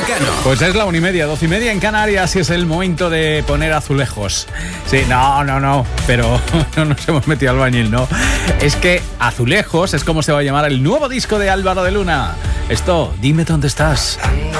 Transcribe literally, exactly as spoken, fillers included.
Mecano. Pues es la una y media, doce y media en Canarias y es el momento de poner azulejos. Sí, no, no, no, pero no nos hemos metido al bañil, ¿no? Es que Azulejos es como se va a llamar el nuevo disco de Álvaro de Luna. Esto, dime dónde estás.